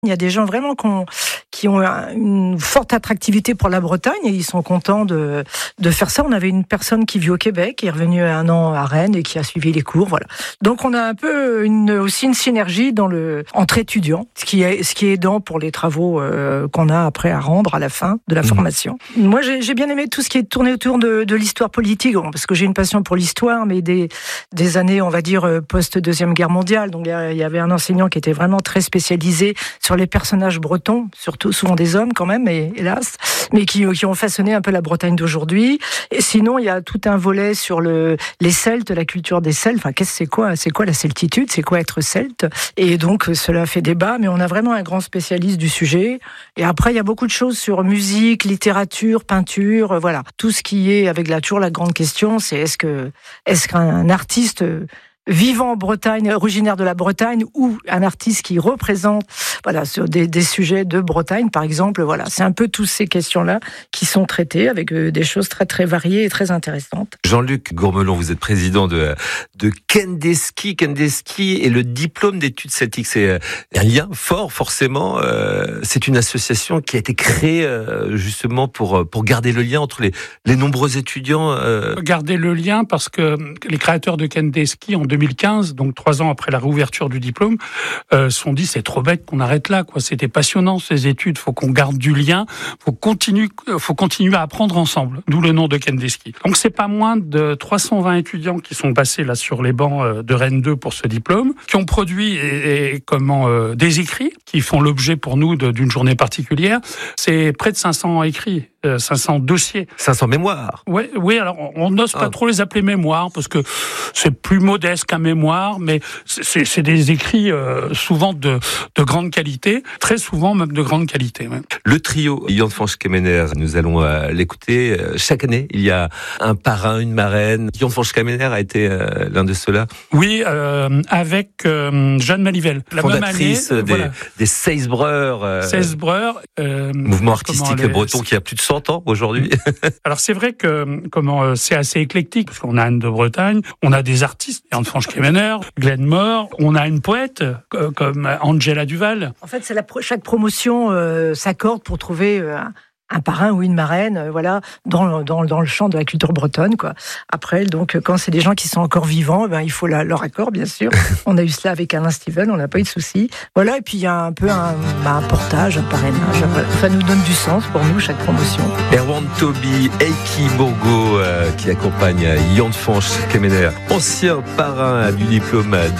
Il y a des gens vraiment qui ont une forte attractivité pour la Bretagne et ils sont contents de faire ça. On avait une personne qui vit au Québec, qui est revenue 1 an à Rennes et qui a suivi les cours. Voilà. Donc on a un peu aussi une synergie entre étudiants, ce qui est aidant pour les travaux qu'on a après à rendre à la fin de la formation. Moi j'ai bien aimé tout ce qui est tourné autour de l'histoire politique, parce que j'ai une passion pour l'histoire, mais des années, on va dire, post-Deuxième Guerre mondiale. Donc il y avait un enseignant qui était vraiment très spécialisé sur les personnages bretons, surtout souvent des hommes quand même, hélas, mais qui ont façonné un peu la Bretagne d'aujourd'hui. Et sinon, il y a tout un volet sur les Celtes, la culture des Celtes. Enfin, c'est quoi la celtitude? C'est quoi être celte? Et donc, cela fait débat, mais on a vraiment un grand spécialiste du sujet. Et après, il y a beaucoup de choses sur musique, littérature, peinture, voilà. Tout ce qui est avec toujours la grande question, c'est est-ce qu'un artiste vivant en Bretagne, originaire de la Bretagne, ou un artiste qui représente, voilà, sur des sujets de Bretagne, par exemple, voilà. C'est un peu toutes ces questions-là qui sont traitées avec des choses très, très variées et très intéressantes. Jean-Luc Gourmelon, vous êtes président de Kendeski. Kendeski et le diplôme d'études celtiques, c'est un lien fort, forcément. C'est une association qui a été créée, justement, pour garder le lien entre les nombreux étudiants. Garder le lien parce que les créateurs de Kendeski, en 2015, donc 3 ans après la réouverture du diplôme, se sont dit c'est trop bête qu'on arrête là, quoi. C'était passionnant ces études, faut qu'on garde du lien, faut continuer à apprendre ensemble. D'où le nom de Kendeski. Donc c'est pas moins de 320 étudiants qui sont passés là sur les bancs de Rennes 2 pour ce diplôme, qui ont produit des écrits qui font l'objet pour nous d'une journée particulière. C'est près de 500 écrits. 500 dossiers. 500 mémoires. Oui, alors on n'ose pas trop les appeler mémoires parce que c'est plus modeste qu'un mémoire, mais c'est des écrits souvent de grande qualité, très souvent même de grande qualité. Ouais. Le trio Jan van Schkemener, nous allons l'écouter. Chaque année, il y a un parrain, une marraine. Jan van Schkemener a été l'un de ceux-là. Oui, avec Jeanne Malivelle. La fondatrice même année, des Seisbreur. Seisbreur. Mouvement artistique breton qui a plus de 100 ans aujourd'hui. Alors c'est vrai que c'est assez éclectique parce qu'on a Anne de Bretagne, on a des artistes, Jan van Schkemener, Glenn Moore, on a une poète comme Angela Duval. En fait, chaque promotion s'accorde pour trouver un parrain ou une marraine, voilà, dans le champ de la culture bretonne, quoi. Après, donc, quand c'est des gens qui sont encore vivants, il faut leur accord, bien sûr. On a eu cela avec Alain Steven, on n'a pas eu de souci. Voilà, et puis il y a un peu un portage, un parrainage. Voilà. Ça nous donne du sens pour nous, chaque promotion. Erwan Toby, Eiki Bourgo, qui accompagne Jan van Schkemener, ancien parrain du diplôme